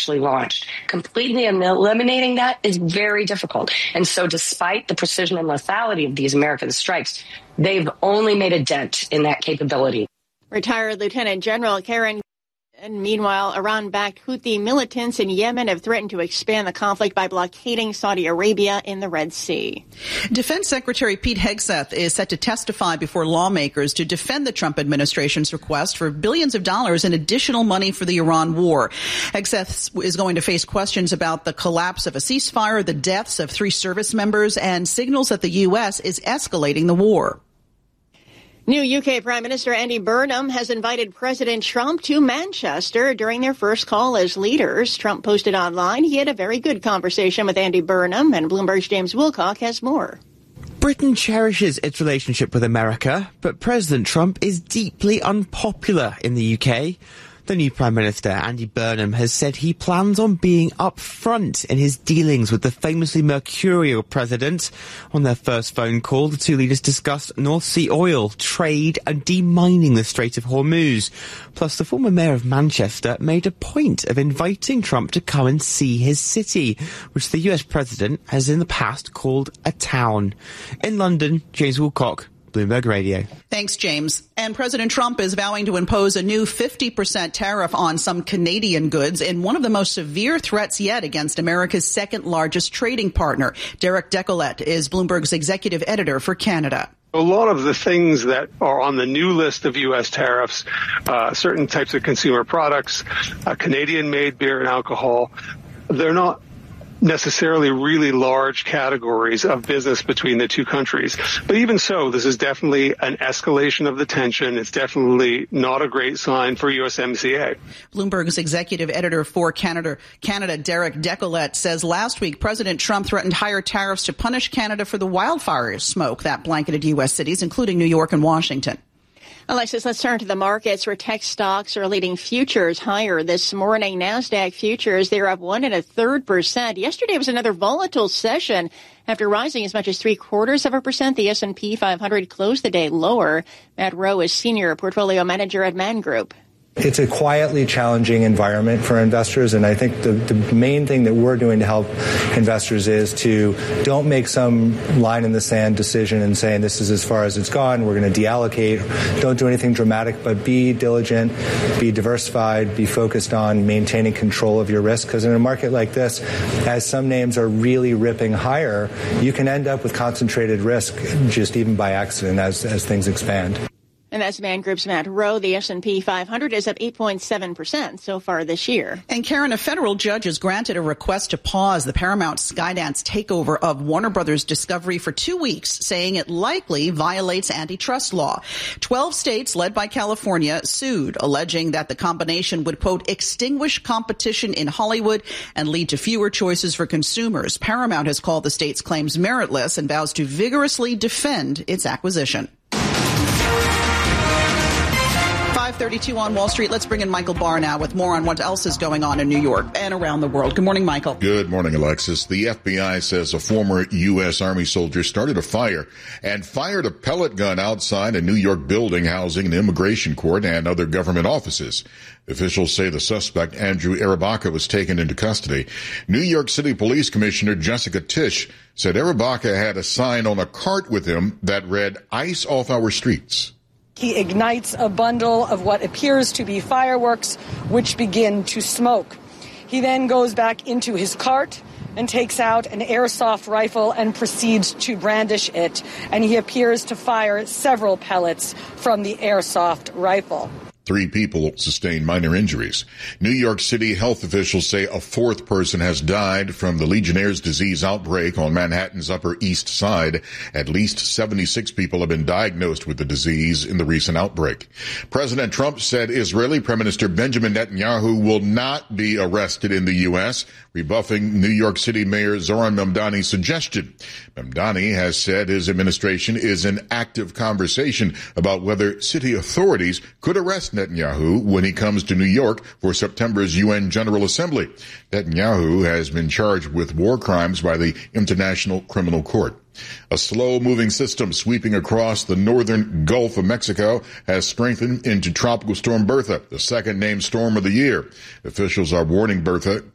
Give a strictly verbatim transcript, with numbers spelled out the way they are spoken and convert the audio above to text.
actually launched. Completely eliminating that is very difficult. And so despite the precision and lethality of these American strikes, they've only made a dent in that capability. Retired Lieutenant General Karen. And meanwhile, Iran-backed Houthi militants in Yemen have threatened to expand the conflict by blockading Saudi Arabia in the Red Sea. Defense Secretary Pete Hegseth is set to testify before lawmakers to defend the Trump administration's request for billions of dollars in additional money for the Iran war. Hegseth is going to face questions about the collapse of a ceasefire, the deaths of three service members, and signals that the U S is escalating the war. New U K Prime Minister Andy Burnham has invited President Trump to Manchester during their first call as leaders. Trump posted online he had a very good conversation with Andy Burnham, and Bloomberg's James Wilcock has more. Britain cherishes its relationship with America, but President Trump is deeply unpopular in the U K. The new Prime Minister, Andy Burnham, has said he plans on being upfront in his dealings with the famously mercurial president. On their first phone call, the two leaders discussed North Sea oil, trade and demining the Strait of Hormuz. Plus, the former mayor of Manchester made a point of inviting Trump to come and see his city, which the U S president has in the past called a town. In London, James Wilcock, Bloomberg Radio. Thanks, James. And President Trump is vowing to impose a new fifty percent tariff on some Canadian goods in one of the most severe threats yet against America's second largest trading partner. Derek Decollette is Bloomberg's executive editor for Canada. A lot of the things that are on the new list of U S tariffs, uh, certain types of consumer products, uh, Canadian-made beer and alcohol, they're not necessarily really large categories of business between the two countries. But even so, this is definitely an escalation of the tension. It's definitely not a great sign for U S M C A. Bloomberg's executive editor for Canada, Canada, Derek Decollette, says last week President Trump threatened higher tariffs to punish Canada for the wildfire smoke that blanketed U S cities, including New York and Washington. Alexis, let's turn to the markets where tech stocks are leading futures higher this morning. NASDAQ futures, they're up one and a third percent. Yesterday was another volatile session. After rising as much as three quarters of a percent, the S and P five hundred closed the day lower. Matt Rowe is senior portfolio manager at Man Group. It's a quietly challenging environment for investors, and I think the, the main thing that we're doing to help investors is to don't make some line in the sand decision and saying this is as far as it's gone, we're going to deallocate. Don't do anything dramatic, but be diligent, be diversified, be focused on maintaining control of your risk, because in a market like this, as some names are really ripping higher, you can end up with concentrated risk just even by accident as, as things expand. And that's Man Group's Matt Rowe. The S and P five hundred is up eight point seven percent so far this year. And Karen, a federal judge has granted a request to pause the Paramount Skydance takeover of Warner Brothers Discovery for two weeks, saying it likely violates antitrust law. Twelve states, led by California, sued, alleging that the combination would, quote, extinguish competition in Hollywood and lead to fewer choices for consumers. Paramount has called the state's claims meritless and vows to vigorously defend its acquisition. five thirty-two on Wall Street. Let's bring in Michael Barr now with more on what else is going on in New York and around the world. Good morning, Michael. Good morning, Alexis. The F B I says a former U S Army soldier started a fire and fired a pellet gun outside a New York building housing an immigration court and other government offices. Officials say the suspect, Andrew Arabaka, was taken into custody. New York City Police Commissioner Jessica Tisch said Arabaka had a sign on a cart with him that read, "Ice off our streets." He ignites a bundle of what appears to be fireworks, which begin to smoke. He then goes back into his cart and takes out an airsoft rifle and proceeds to brandish it. And he appears to fire several pellets from the airsoft rifle. Three people sustained minor injuries. New York City health officials say a fourth person has died from the Legionnaire's disease outbreak on Manhattan's Upper East Side. At least seventy-six people have been diagnosed with the disease in the recent outbreak. President Trump said Israeli Prime Minister Benjamin Netanyahu will not be arrested in the U S, rebuffing New York City Mayor Zohran Mamdani's suggestion. Mamdani has said his administration is in active conversation about whether city authorities could arrest Netanyahu when he comes to New York for September's U N General Assembly. Netanyahu has been charged with war crimes by the International Criminal Court. A slow-moving system sweeping across the northern Gulf of Mexico has strengthened into Tropical Storm Bertha, the second named storm of the year. Officials are warning Bertha